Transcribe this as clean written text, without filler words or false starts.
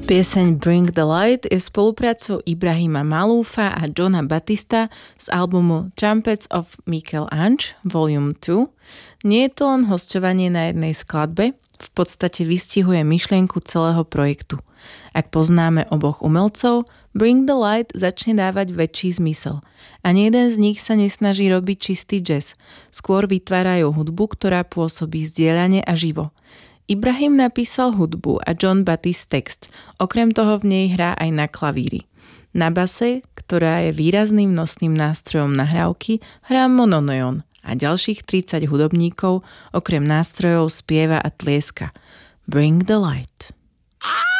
Pieseň Bring the Light je spoluprácou Ibrahima Maloufa a Johna Batista z albumu Trumpets of Michel-Ange Volume 2. Nie je to len hosťovanie na jednej skladbe, v podstate vystihuje myšlienku celého projektu. Ak poznáme oboch umelcov, Bring the Light začne dávať väčší zmysel. Ani jeden z nich sa nesnaží robiť čistý jazz, skôr vytvárajú hudbu, ktorá pôsobí zdieľanie a živo. Ibrahim napísal hudbu a John Batiste text, okrem toho v nej hrá aj na klavíri. Na base, ktorá je výrazným nosným nástrojom nahrávky, hrá mononeon a ďalších 30 hudobníkov okrem nástrojov spieva a tlieska. Bring the light.